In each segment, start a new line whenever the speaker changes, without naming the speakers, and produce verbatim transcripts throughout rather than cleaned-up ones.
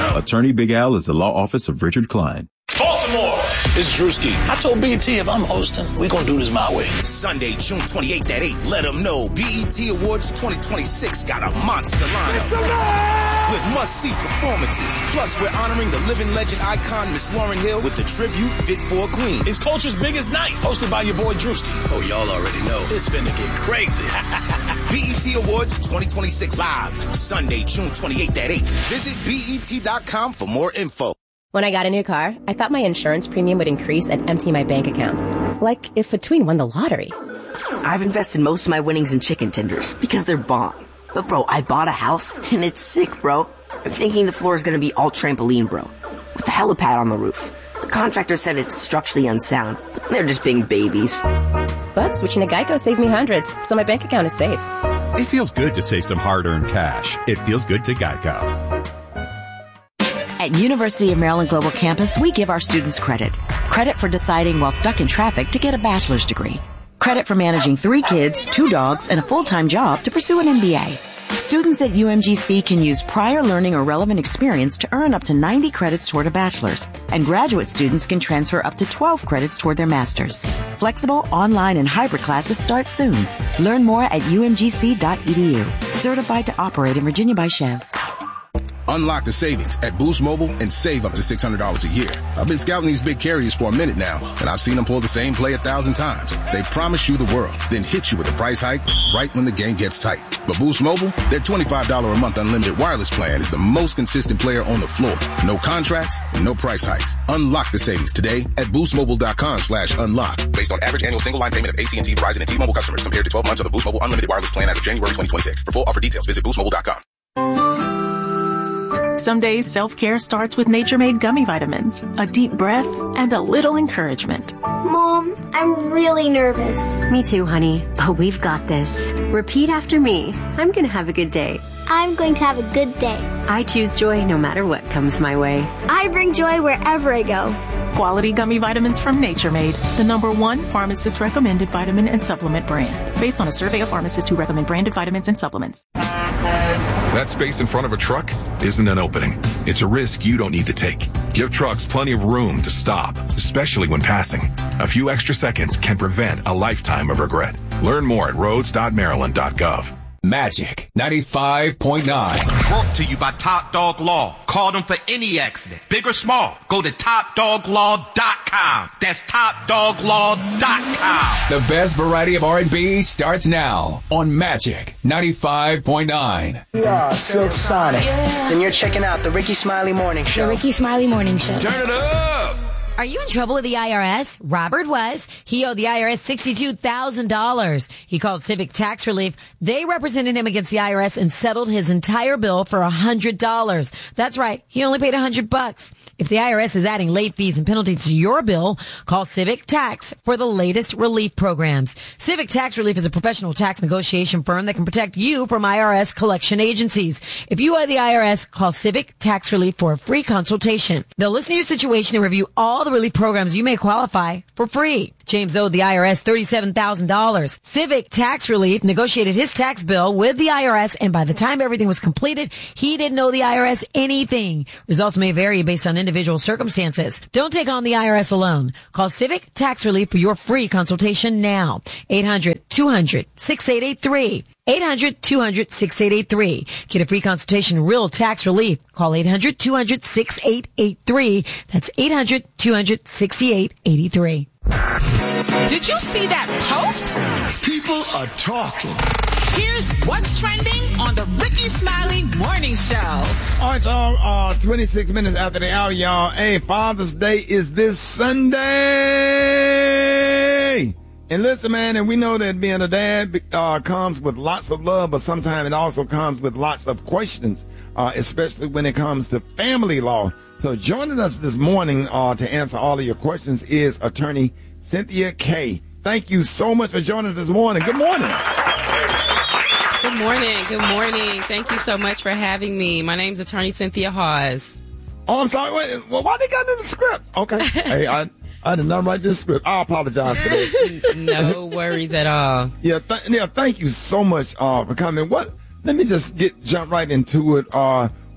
Attorney Big Al is the law office of Richard Klein.
Baltimore, it's Drewski. I told B E T if I'm hosting, we're going to do this my way.
Sunday, June twenty-eighth at eight. Let them know B E T Awards twenty twenty-six got a monster lineup with must-see performances. Plus, we're honoring the living legend icon, Miss Lauryn Hill, with the tribute Fit for a Queen.
It's Culture's biggest night, hosted by your boy Drewski.
Oh, y'all already know.
It's finna get crazy.
B E T Awards twenty twenty-six live, Sunday, June twenty-eighth at eight. Visit B E T dot com for more info.
When I got a new car, I thought my insurance premium would increase and empty my bank account. Like if a tween won the lottery.
I've invested most of my winnings in chicken tenders because they're bomb. But bro, I bought a house and it's sick, bro. I'm thinking the floor is going to be all trampoline, bro, with the helipad on the roof. The contractor said it's structurally unsound, but they're just being babies.
But switching to Geico saved me hundreds, so my bank account is safe.
It feels good to save some hard-earned cash. It feels good to Geico.
At University of Maryland Global Campus, we give our students credit. Credit for deciding while stuck in traffic to get a bachelor's degree. Credit for managing three kids, two dogs, and a full-time job to pursue an M B A. Students at U M G C can use prior learning or relevant experience to earn up to ninety credits toward a bachelor's, and graduate students can transfer up to twelve credits toward their master's. Flexible, online, and hybrid classes start soon. Learn more at U M G C dot E D U. Certified to operate in Virginia by Chev.
Unlock the savings at Boost Mobile and save up to six hundred dollars a year. I've been scouting these big carriers for a minute now, and I've seen them pull the same play a thousand times. They promise you the world, then hit you with a price hike right when the game gets tight. But Boost Mobile, their twenty-five dollars a month unlimited wireless plan is the most consistent player on the floor. No contracts, no price hikes. Unlock the savings today at boostmobile.com slash unlock. Based on average annual single line payment of A T and T, Verizon, and T-Mobile customers compared to twelve months of the Boost Mobile unlimited wireless plan as of January twenty twenty-six. For full offer details, visit boost mobile dot com.
Some days self-care starts with Nature Made gummy vitamins, a deep breath, and a little encouragement.
Mom, I'm really nervous.
Me too, honey, but we've got this. Repeat after me. I'm going to have a good day.
I'm going to have a good day.
I choose joy no matter what comes my way.
I bring joy wherever I go.
Quality gummy vitamins from Nature Made, the number one pharmacist-recommended vitamin and supplement brand. Based on a survey of pharmacists who recommend branded vitamins and supplements.
That space in front of a truck isn't an opening. It's a risk you don't need to take. Give trucks plenty of room to stop, especially when passing. A few extra seconds can prevent a lifetime of regret. Learn more at roads dot maryland dot gov.
Magic ninety-five point nine.
Brought to you by Top Dog Law. Call them for any accident, big or small. Go to top dog law dot com. That's top dog law dot com.
The best variety of R and B starts now on Magic ninety-five point nine.
Yeah, Silk Sonic.
Yeah.
And you're checking out the Ricky Smiley Morning Show.
The Ricky Smiley Morning Show.
Turn it up.
Are you in trouble with the I R S? Robert was. He owed the I R S sixty-two thousand dollars. He called Civic Tax Relief. They represented him against the I R S and settled his entire bill for one hundred dollars. That's right. He only paid one hundred bucks. If the I R S is adding late fees and penalties to your bill, call Civic Tax for the latest relief programs. Civic Tax Relief is a professional tax negotiation firm that can protect you from I R S collection agencies. If you owe the I R S, call Civic Tax Relief for a free consultation. They'll listen to your situation and review all the relief programs you may qualify for free. James owed the I R S thirty-seven thousand dollars. Civic Tax Relief negotiated his tax bill with the I R S, and by the time everything was completed, he didn't owe the I R S anything. Results may vary based on individual circumstances. Don't take on the I R S alone. Call Civic Tax Relief for your free consultation now. eight hundred two hundred sixty-eight eighty-three. eight hundred two hundred sixty-eight eighty-three. Get a free consultation, real tax relief. Call eight hundred two hundred sixty-eight eighty-three. That's eight hundred two hundred sixty-eight eighty-three.
Did you see that post?
People are talking.
Here's what's trending on the Ricky Smiley Morning Show.
All right, y'all. Uh, twenty-six minutes after the hour, y'all. Hey, Father's Day is this Sunday. And listen, man, and we know that being a dad uh, comes with lots of love, but sometimes it also comes with lots of questions, uh, especially when it comes to family law. So joining us this morning uh, to answer all of your questions is attorney Cynthia Kay. Thank you so much for joining us this morning. Good morning.
Good morning. Good morning. Thank you so much for having me. My name's attorney Cynthia Hawes.
Oh, I'm sorry. Wait, well, why they got it in the script? Okay. Hey, I... I did not write this script. I apologize for that.
No worries at all.
Yeah, th- yeah. Thank you so much uh, for coming. What? Let me just get jump right into it. Uh,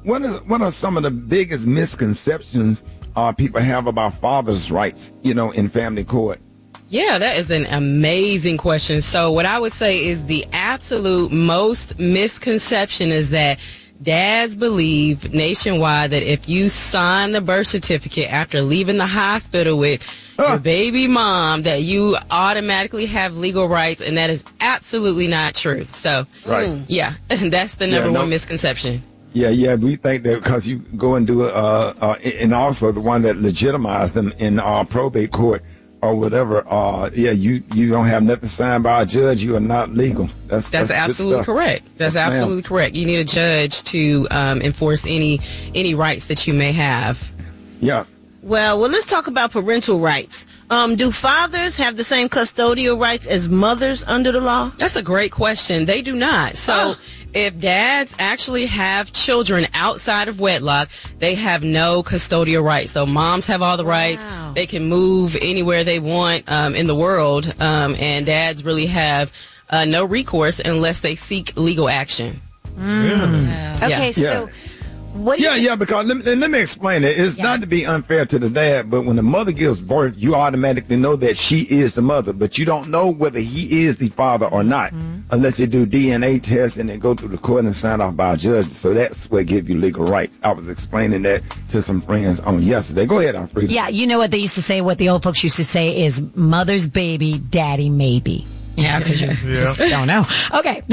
what is what are some of the biggest misconceptions uh, people have about fathers' rights, you know, in family court?
Yeah, that is an amazing question. So what I would say is the absolute most misconception is that dads believe nationwide that if you sign the birth certificate after leaving the hospital with uh. your baby mom, that you automatically have legal rights, and that is absolutely not true. So,
right.
yeah, that's the number
yeah, no.
one misconception.
Yeah, yeah, we think that because you go and do it, uh, uh, and also the one that legitimized them in uh, probate court or whatever, uh, yeah, you, you don't have nothing signed by a judge, you are not legal. That's
That's,
that's
absolutely correct. That's
yes,
absolutely
ma'am.
correct. You need a judge to um, enforce any any rights that you may have.
Yeah.
Well, well, let's talk about parental rights. Um, do fathers have the same custodial rights as mothers under the law?
That's a great question. They do not. So oh. if dads actually have children outside of wedlock, they have no custodial rights. So moms have all the wow. rights. They can move anywhere they want um, in the world. Um, and dads really have uh, no recourse unless they seek legal action.
Mm.
Yeah.
Okay,
yeah.
so... What do
yeah,
you
yeah, because let me, let me explain it. It's
yeah.
not to be unfair to the dad, but when the mother gives birth, you automatically know that she is the mother, but you don't know whether he is the father or not mm-hmm. unless you do D N A tests and then go through the court and sign off by a judge. So that's what gives you legal rights. I was explaining that to some friends on yesterday. Go ahead, Alfreda.
Yeah, you know what they used to say, what the old folks used to say is mother's baby, daddy maybe. Yeah, because you yeah. just don't know. Okay.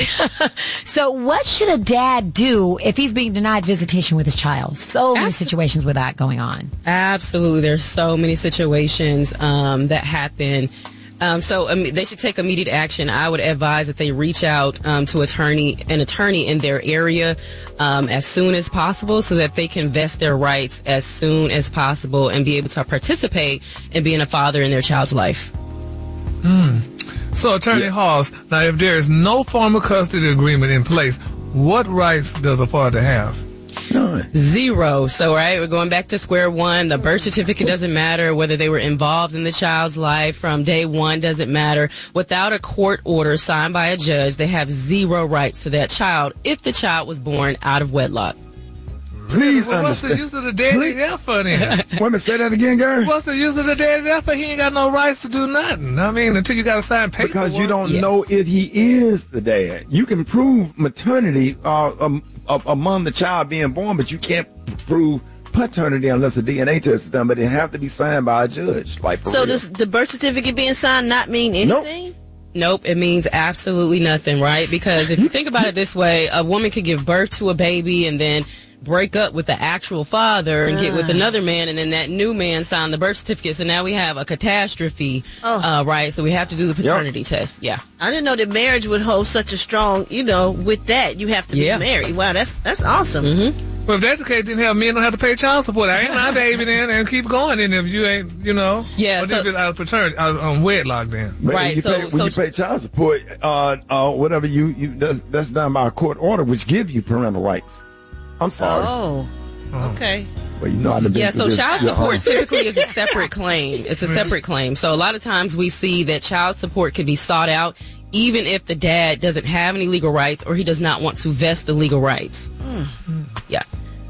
So what should a dad do if he's being denied visitation with his child? So many Absolutely. situations with that going on.
Absolutely. There's so many situations um, that happen. Um, so um, they should take immediate action. I would advise that they reach out um, to attorney, an attorney in their area um, as soon as possible so that they can vest their rights as soon as possible and be able to participate in being a father in their child's life.
Mm. So, Attorney yeah. Halls, now if there is no formal custody agreement in place, what rights does a father have?
None.
Zero. So, right, we're going back to square one. The birth certificate doesn't matter. Whether they were involved in the child's life from day one doesn't matter. Without a court order signed by a judge, they have zero rights to that child if the child was born out of wedlock.
Please
well, what's
understand.
the use of the daddy effort then?
Wait a minute, say that again, Gary.
What's the use of the daddy effort? He ain't got no rights to do nothing. I mean, until you got to sign paperwork.
Because you don't
yeah.
know if he is the dad. You can prove maternity uh, um, uh, among the child being born, but you can't prove paternity unless a D N A test is done. But it have to be signed by a judge. Like for
so
real.
does the birth certificate being signed not mean anything?
Nope.
Nope, it means absolutely nothing, right? Because if you think about it this way, a woman could give birth to a baby and then break up with the actual father and uh. get with another man, and then that new man signed the birth certificate. So now we have a catastrophe, oh. uh, right? So we have to do the paternity yep. test. Yeah.
I didn't know that marriage would hold such a strong, you know, with that, you have to
yeah.
be married. Wow, that's that's awesome.
Mm-hmm.
Well, if that's the case, then hell, men don't have to pay child support. I ain't my baby then, and keep going. And if you ain't, you know,
yeah,
what
so,
if it's out of paternity, out on wedlock then?
But
right.
You
So,
pay, when
so
you pay child support, uh, uh, whatever you you that's, that's done by a court order, which give you parental rights. I'm sorry.
Oh. Okay.
Well, you know how to
yeah, so
this,
child
your
support
own.
typically is a separate claim. It's a separate claim. So a lot of times we see that child support can be sought out even if the dad doesn't have any legal rights or he does not want to vest the legal rights. Mm. Yeah.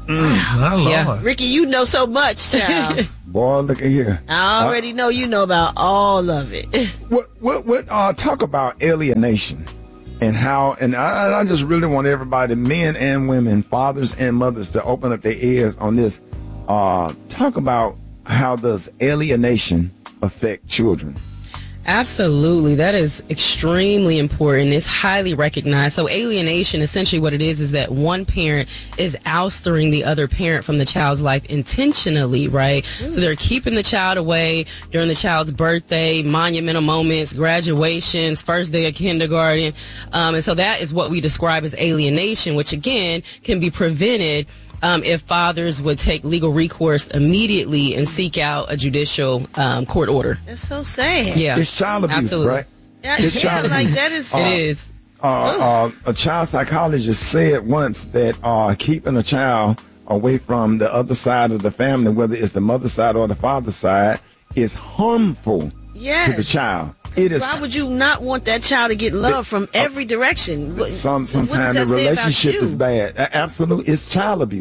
Mm,
yeah.
Ricky, you know so much, child.
Boy, look at here.
I already uh, know you know about all of it.
What, what, what, uh, talk about alienation. And how, and I, I just really want everybody, men and women, fathers and mothers, to open up their ears on this. Uh, talk about how does alienation affect children?
Absolutely. That is extremely important. It's highly recognized. So alienation, essentially what it is, is that one parent is ousting the other parent from the child's life intentionally, right? Ooh. So they're keeping the child away during the child's birthday, monumental moments, graduations, first day of kindergarten. Um, and so that is what we describe as alienation, which again can be prevented Um, if fathers would take legal recourse immediately and seek out a judicial um, court order.
That's so sad.
Yeah,
it's child abuse,
absolutely.
right?
Yeah,
it's
yeah
child
like
abuse.
that is.
Uh,
it is.
Uh, uh, a child psychologist said once that uh, keeping a child away from the other side of the family, whether it's the mother side or the father side, is harmful
yes.
to the child. It is.
Why would you not want that child to get love from every direction?
Some sometimes the relationship is bad. Absolutely, it's child abuse.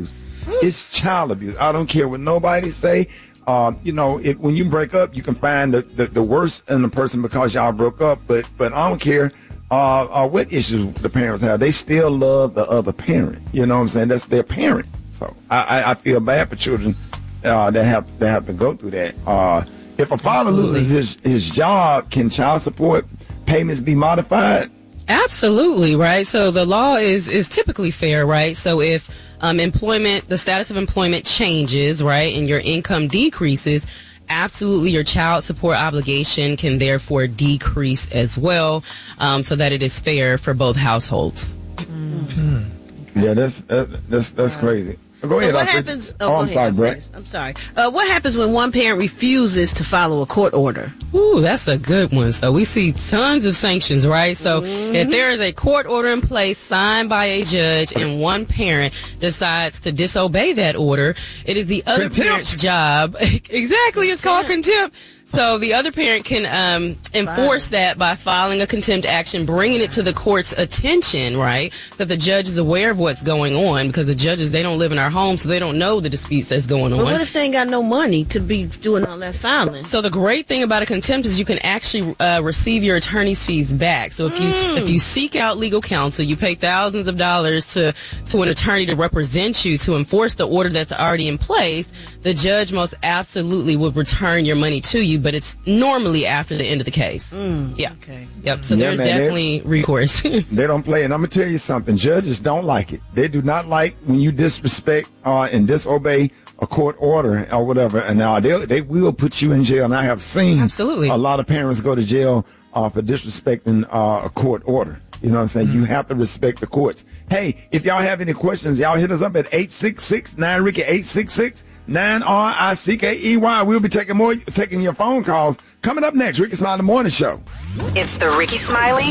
It's child abuse. I don't care what nobody say. Uh, you know, it, when you break up, you can find the, the, the worst in the person because y'all broke up. But but I don't care uh, uh, what issues the parents have. They still love the other parent. You know what I'm saying? That's their parent. So I, I, I feel bad for children uh, that have that have to go through that. Uh, if a father
Absolutely.
loses his, his job, can child support payments be modified?
Absolutely, right? So the law is is typically fair, right? So if um, employment, the status of employment changes, right, and your income decreases, absolutely your child support obligation can therefore decrease as well, um, so that it is fair for both households.
Mm-hmm. Yeah, that's that, that's that's crazy. Go ahead.
So what
I'll
happens?
take-
Oh,
Oh,
go
I'm
ahead,
sorry, Brett.
I'm sorry. Uh, what happens when one parent refuses to follow a court order?
Ooh, that's a good one. So we see tons of sanctions, right? So
Mm-hmm.
if there is a court order in place signed by a judge and one parent decides to disobey that order, it is the other
Contempt.
parent's job. Exactly, it's called contempt. So the other parent can um, enforce that by filing a contempt action, bringing it to the court's attention, right? So the judge is aware of what's going on, because the judges, they don't live in our homes, so they don't know the disputes that's going on.
But what if they ain't got no money to be doing all that filing?
So the great thing about a contempt is you can actually uh, receive your attorney's fees back. So if you
Mm.
if you seek out legal counsel, you pay thousands of dollars to to an attorney to represent you to enforce the order that's already in place, the judge most absolutely would return your money to you, but it's normally after the end of the case.
Mm,
yeah.
Okay.
Yep. So
Yeah,
there's
man, they-
definitely recourse.
They don't play. And I'm going to tell you something. Judges don't like it. They do not like when you disrespect uh, and disobey a court order or whatever. And now they they will put you in jail. And I have seen
Absolutely.
a lot of parents go to jail uh, for disrespecting uh, a court order. You know what I'm saying? You have to respect the courts. Hey, if y'all have any questions, y'all hit us up at eight six six nine Ricky, eight six six nine R I C K E Y. We'll be taking more, taking your phone calls. Coming up next, Ricky Smiley Morning Show.
It's the Ricky Smiley.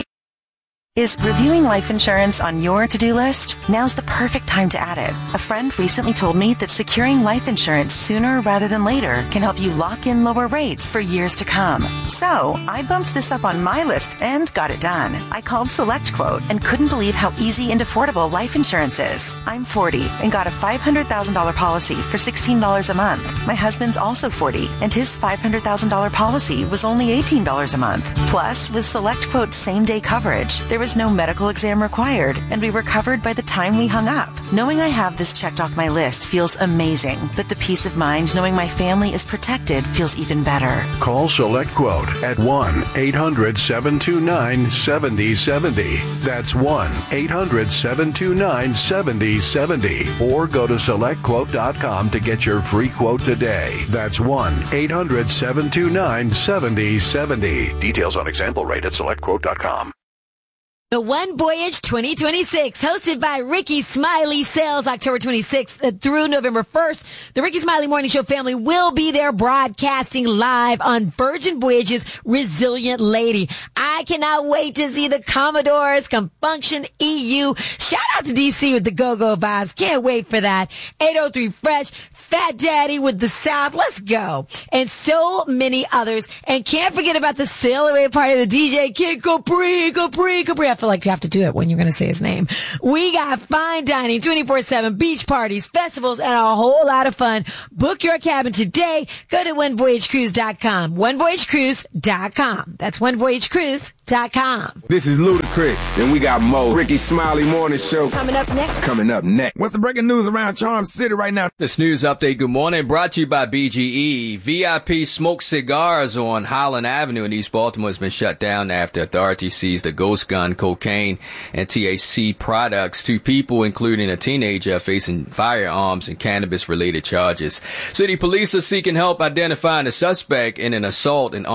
Is reviewing life insurance on your to-do list? Now's the perfect time to add it. A friend recently told me that securing life insurance sooner rather than later can help you lock in lower rates for years to come. So I bumped this up on my list and got it done. I called SelectQuote and couldn't believe how easy and affordable life insurance is. I'm forty and got a five hundred thousand dollars policy for sixteen dollars a month. My husband's also forty and his five hundred thousand dollars policy was only eighteen dollars a month. Plus, with SelectQuote's same-day coverage, there was no medical exam required, and we were covered by the time we hung up. Knowing I have this checked off my list feels amazing, but the peace of mind knowing my family is protected feels even better.
Call SelectQuote at one eight hundred seven two nine seven zero seven zero. That's one eight hundred seven two nine seven zero seven zero. Or go to select quote dot com to get your free quote today. That's one eight hundred seven two nine seven zero seven zero. Details on example rate at select quote dot com.
The One Voyage twenty twenty-six, hosted by Ricky Smiley, sails October twenty-sixth through November first. The Ricky Smiley Morning Show family will be there broadcasting live on Virgin Voyage's Resilient Lady. I cannot wait to see the Commodores come function E U. Shout out to D C with the Go-Go vibes. Can't wait for that. eight oh three Fresh, Fat Daddy with the South. Let's go. And so many others. And can't forget about the sail away party of the D J Kid Capri, Capri, Capri. I feel like you have to do it when you're going to say his name. We got fine dining, twenty-four seven, beach parties, festivals, and a whole lot of fun. Book your cabin today. Go to one voyage cruise dot com. one voyage cruise dot com. That's one voyage cruise dot com.
This is Ludacris, and we got Mo. Ricky Smiley Morning Show.
Coming up next.
Coming up next.
What's the breaking news around Charm City right now?
This news update, good morning, brought to you by B G E. V I P Smoke Cigars on Highland Avenue in East Baltimore has been shut down after authorities seized a ghost gun, cocaine, and T H C products. Two people, including a teenager, facing firearms and cannabis-related charges. City police are seeking help identifying a suspect in an assault and